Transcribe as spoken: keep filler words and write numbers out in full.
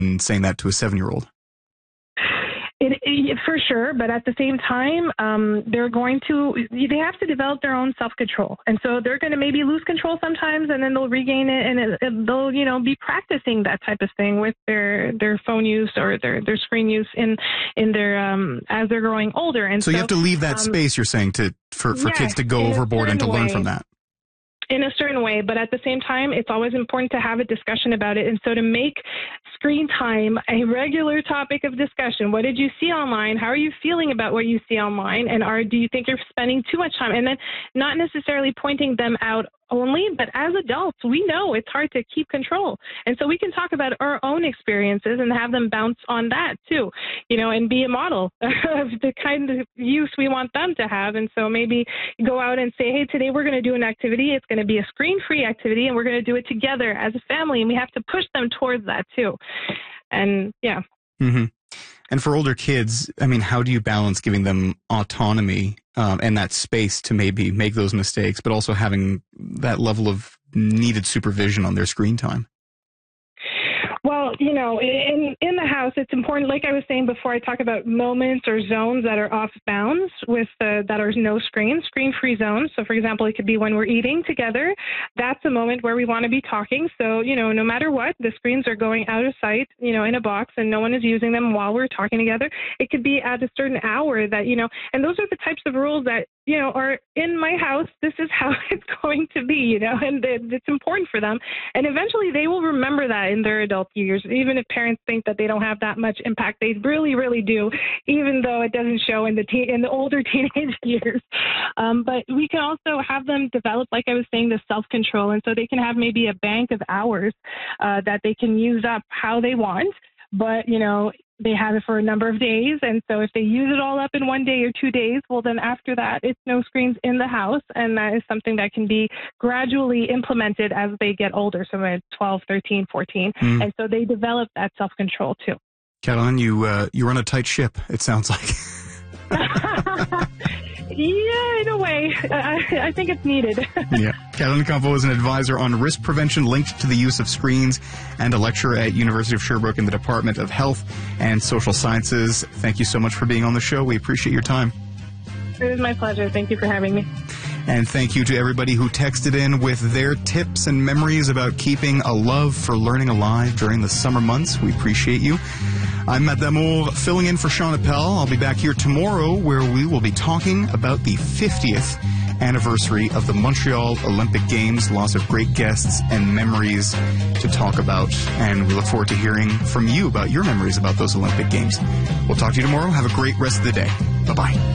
saying that to a seven-year-old. It, it, for sure, but at the same time, um, they're going to, they have to develop their own self-control. And so they're going to maybe lose control sometimes, and then they'll regain it, and it, it, they'll, you know, be practicing that type of thing with their, their phone use or their, their screen use in, in their, um, as they're growing older. And so, so you have to leave that um, space, you're saying, to, for, for yes, kids to go overboard and to learn way. from that. In a certain way, but at the same time, it's always important to have a discussion about it. And so to make screen time a regular topic of discussion, what did you see online? How are you feeling about what you see online? And are do you think you're spending too much time? And then not necessarily pointing them out only, but as adults, we know it's hard to keep control. And so we can talk about our own experiences and have them bounce on that too, you know, and be a model of the kind of use we want them to have. And so maybe go out and say, hey, today we're going to do an activity. It's going to be a screen-free activity, and we're going to do it together as a family. And we have to push them towards that too. And yeah. Mm-hmm. And for older kids, I mean, how do you balance giving them autonomy um, and that space to maybe make those mistakes, but also having that level of needed supervision on their screen time? Well, you know, in in the house, it's important, like I was saying before, I talk about moments or zones that are off bounds with uh, that are no screen, screen-free zones. So, for example, it could be when we're eating together. That's a moment where we want to be talking. So, you know, no matter what, the screens are going out of sight, you know, in a box, and no one is using them while we're talking together. It could be at a certain hour that, you know, and those are the types of rules that, you know, are in my house. This is how it's going to be, you know, and it's important for them. And eventually they will remember that in their adult years. Even if parents think that they don't have that much impact, they really, really do, even though it doesn't show in the teen, in the older teenage years. Um, but we can also have them develop, like I was saying, the self-control. And so they can have maybe a bank of hours uh, that they can use up how they want. But, you know, they have it for a number of days. And so if they use it all up in one day or two days, well, then after that, it's no screens in the house. And that is something that can be gradually implemented as they get older. So at twelve, thirteen, fourteen. Mm. And so they develop that self-control too. Caroline, you, uh, you run a tight ship, it sounds like. Yeah, in a way. I, I think it's needed. Yeah. Caroline Campo is an advisor on risk prevention linked to the use of screens and a lecturer at University of Sherbrooke in the Department of Health and Social Sciences. Thank you so much for being on the show. We appreciate your time. It was my pleasure. Thank you for having me. And thank you to everybody who texted in with their tips and memories about keeping a love for learning alive during the summer months. We appreciate you. I'm Matt Damour, filling in for Sean Appel. I'll be back here tomorrow where we will be talking about the fiftieth anniversary of the Montreal Olympic Games. Lots of great guests and memories to talk about. And we look forward to hearing from you about your memories about those Olympic Games. We'll talk to you tomorrow. Have a great rest of the day. Bye-bye.